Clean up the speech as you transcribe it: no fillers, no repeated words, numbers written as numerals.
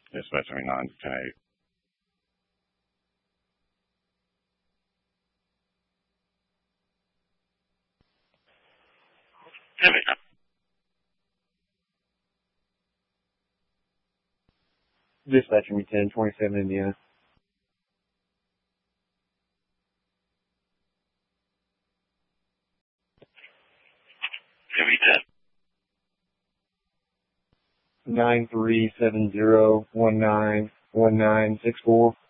Dispatching 9 to 10-8. Dispatching 10-27 Indiana. Heavy 10. 9370191964.